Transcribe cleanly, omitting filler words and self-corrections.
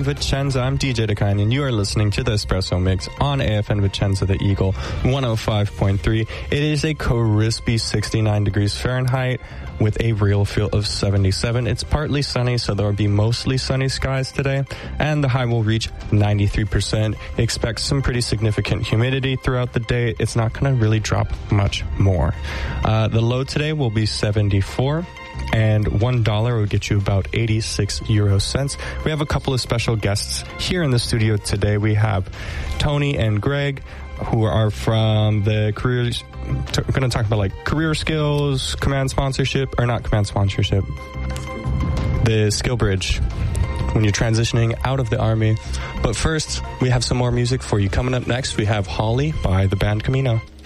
Vicenza. I'm DJ Dakine, and you are listening to the Espresso Mix on AFN Vicenza, the Eagle 105.3. It is a crispy 69 degrees Fahrenheit with a real feel of 77. It's partly sunny, so there will be mostly sunny skies today, and the high will reach 93%. Expect some pretty significant humidity throughout the day. It's not going to really drop much more. The low today will be 74. And $1 will get you about 86 euro cents. We have a couple of special guests here in the studio today. We have Tony and Greg, who are from the careers. We're going to talk about like career skills, command sponsorship, or not command sponsorship, the skill bridge when you're transitioning out of the Army. But first, we have some more music for you. Coming up next, we have Holly by the band Camino.